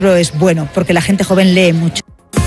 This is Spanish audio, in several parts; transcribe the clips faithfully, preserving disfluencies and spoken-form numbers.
es bueno, porque la gente joven lee mucho.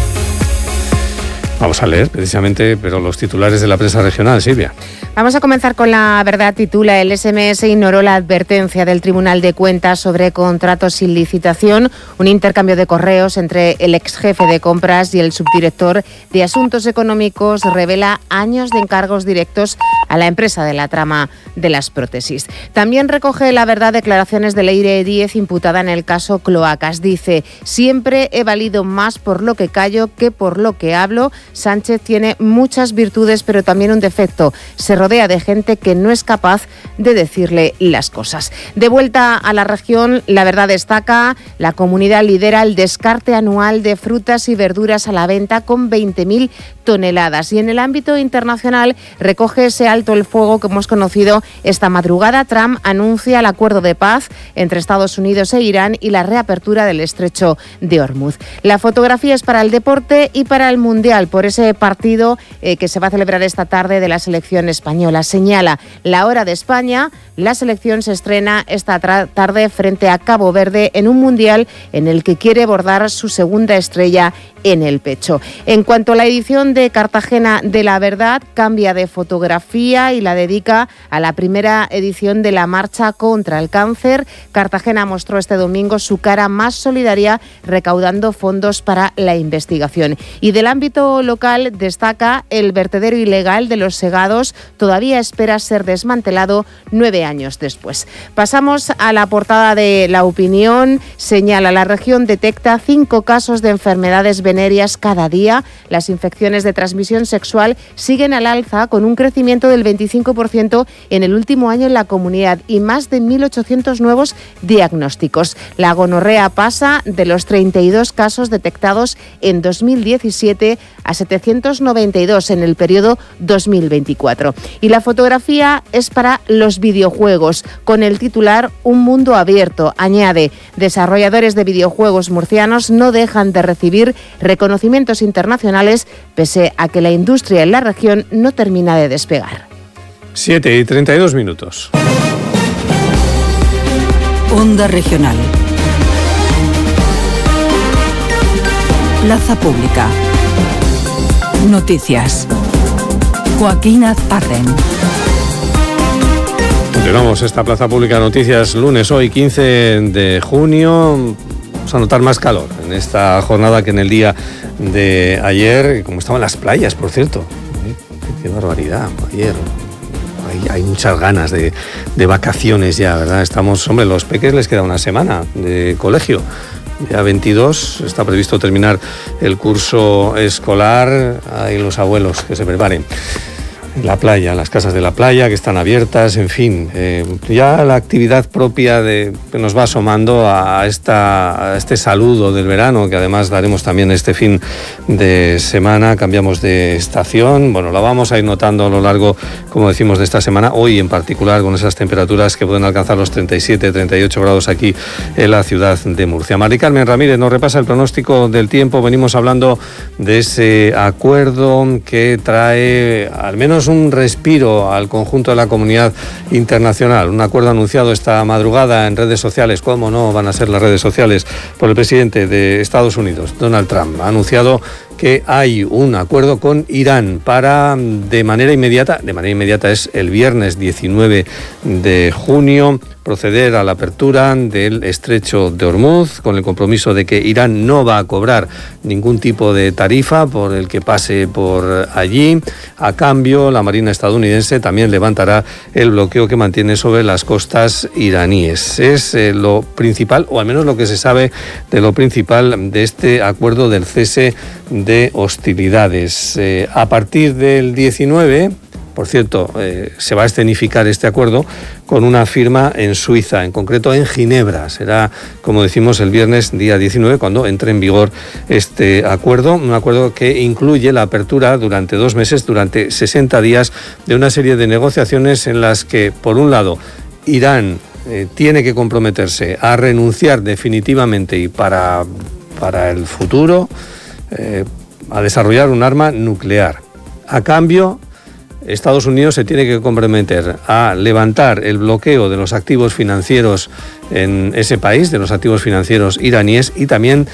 Vamos a leer precisamente, pero los titulares de la prensa regional, Silvia. Vamos a comenzar con La Verdad. Titula: el S M S ignoró la advertencia del Tribunal de Cuentas sobre contratos sin licitación. Un intercambio de correos entre el ex jefe de compras y el subdirector de Asuntos Económicos revela años de encargos directos a la empresa de la trama de las prótesis. También recoge La Verdad declaraciones de Leire Díez, imputada en el caso Cloacas. Dice: siempre he valido más por lo que callo que por lo que hablo. Sánchez tiene muchas virtudes, pero también un defecto: se rodea de gente que no es capaz de decirle las cosas. De vuelta a la región, La Verdad destaca: la comunidad lidera el descarte anual de frutas y verduras a la venta con veinte mil toneladas. Y en el ámbito internacional recoge ese alto el fuego que hemos conocido esta madrugada. Trump anuncia el acuerdo de paz entre Estados Unidos e Irán y la reapertura del estrecho de Hormuz. La fotografía es para el deporte y para el Mundial, por ese partido eh, que se va a celebrar esta tarde de la selección española. Señala La Hora de España: la selección se estrena esta tra- tarde frente a Cabo Verde en un Mundial en el que quiere bordar su segunda estrella en el pecho. En cuanto a la edición de Cartagena de La Verdad, cambia de fotografía y la dedica a la primera edición de la marcha contra el cáncer. Cartagena mostró este domingo su cara más solidaria, recaudando fondos para la investigación. Y del ámbito local destaca: el vertedero ilegal de Los Segados todavía espera ser desmantelado nueve años después. Pasamos a la portada de La Opinión. Señala: la región detecta cinco casos de enfermedades venéreas cada día. Las infecciones de transmisión sexual siguen al alza, con un crecimiento del veinticinco por ciento en el último año en la comunidad y más de mil ochocientos nuevos diagnósticos. La gonorrea pasa de los treinta y dos casos detectados en dos mil diecisiete a setecientos noventa y dos en el periodo dos mil veinticuatro. Y la fotografía es para los videojuegos, con el titular: un mundo abierto. Añade: desarrolladores de videojuegos murcianos no dejan de recibir reconocimientos internacionales pese a que la industria en la región no termina de despegar. siete y treinta y dos minutos. Onda Regional. Plaza Pública. Noticias. Joaquín Azparren. Continuamos esta Plaza Pública Noticias, lunes hoy quince de junio. Vamos a notar más calor en esta jornada que en el día de ayer, como estaban las playas, por cierto. ¿Eh? Qué barbaridad, ayer. Hay, hay muchas ganas de, de vacaciones ya, ¿verdad? Estamos, hombre, los peques les queda una semana de colegio. Ya veintidós está previsto terminar el curso escolar. Hay los abuelos que se preparen. La playa, las casas de la playa que están abiertas, en fin, eh, ya la actividad propia de, que nos va asomando a, esta, a este saludo del verano, que además daremos también este fin de semana. Cambiamos de estación, bueno, la vamos a ir notando a lo largo, como decimos, de esta semana, hoy en particular, con esas temperaturas que pueden alcanzar los treinta y siete, treinta y ocho grados aquí en la ciudad de Murcia. Mari Carmen Ramírez nos repasa el pronóstico del tiempo. Venimos hablando de ese acuerdo que trae al menos un respiro al conjunto de la comunidad internacional. Un acuerdo anunciado esta madrugada en redes sociales, cómo no van a ser las redes sociales, por el presidente de Estados Unidos, Donald Trump. Ha anunciado que hay un acuerdo con Irán para, de manera inmediata, de manera inmediata es el viernes diecinueve de junio, proceder a la apertura del estrecho de Hormuz, con el compromiso de que Irán no va a cobrar ningún tipo de tarifa por el que pase por allí. A cambio, la Marina estadounidense también levantará el bloqueo que mantiene sobre las costas iraníes. Es eh, lo principal, o al menos lo que se sabe de lo principal de este acuerdo del cese de hostilidades. Eh, a partir del diecinueve... Por cierto, eh, se va a escenificar este acuerdo con una firma en Suiza, en concreto en Ginebra. Será, como decimos, el viernes día diecinueve cuando entre en vigor este acuerdo. Un acuerdo que incluye la apertura durante dos meses, durante sesenta días, de una serie de negociaciones en las que, por un lado, Irán eh, tiene que comprometerse a renunciar definitivamente y para, para el futuro eh, a desarrollar un arma nuclear. A cambio, Estados Unidos se tiene que comprometer a levantar el bloqueo de los activos financieros en ese país, de los activos financieros iraníes, y también